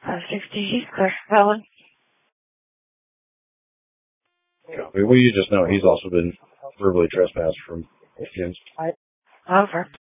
560 Heath Clear, valid. Copy. Well, you just know he's also been verbally trespassed from Higgins. Over.